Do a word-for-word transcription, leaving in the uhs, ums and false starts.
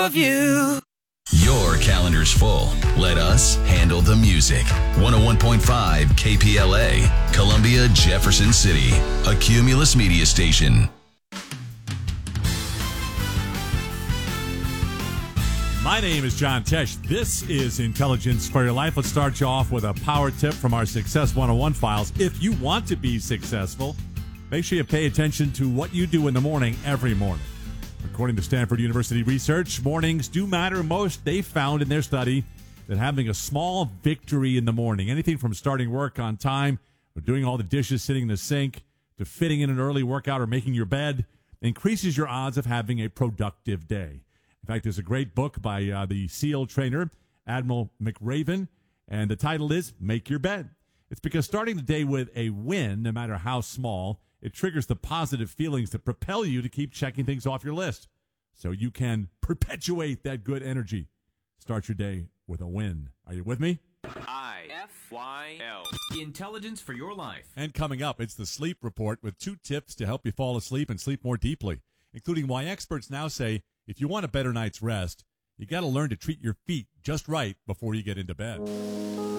of you. Your calendar's full. Let us handle the music. one oh one point five K P L A, Columbia, Jefferson City, a Cumulus media station. My name is John Tesh. This is Intelligence for Your Life. Let's start you off with a power tip from our Success one oh one files. If you want to be successful, make sure you pay attention to what you do in the morning every morning. According to Stanford University research, mornings do matter most. They found in their study that having a small victory in the morning, anything from starting work on time, or doing all the dishes sitting in the sink, to fitting in an early workout or making your bed, increases your odds of having a productive day. In fact, there's a great book by uh, the SEAL trainer, Admiral McRaven, and the title is Make Your Bed. It's because starting the day with a win, no matter how small, it triggers the positive feelings that propel you to keep checking things off your list so you can perpetuate that good energy. Start your day with a win. Are you with me? I F Y L. Intelligence for Your Life. And coming up, it's the Sleep Report with two tips to help you fall asleep and sleep more deeply, including why experts now say if you want a better night's rest, you got to learn to treat your feet just right before you get into bed.